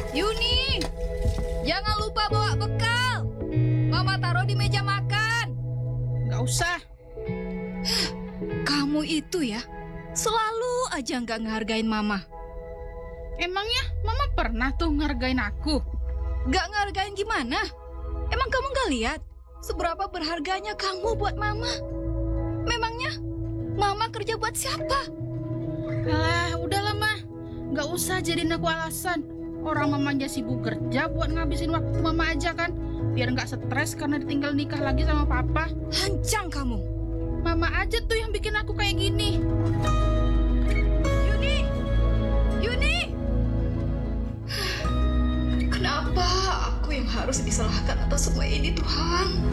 Yuni, jangan lupa bawa bekal. Mama taruh di meja makan. Nggak usah. Kamu itu ya, selalu aja nggak ngehargain Mama. Emangnya Mama pernah tuh ngargain aku? Nggak ngehargain gimana? Emang kamu nggak lihat seberapa berharganya kamu buat Mama? Memangnya Mama kerja buat siapa? Alah, udahlah Mah. Nggak usah jadiin aku alasan. Orang Mama aja sibuk kerja buat ngabisin waktu Mama aja kan. Biar nggak stres karena ditinggal nikah lagi sama Papa. Hancang kamu. Mama aja tuh yang bikin aku kayak gini. Yuni, Yuni. Kenapa aku yang harus disalahkan atas semua ini, Tuhan?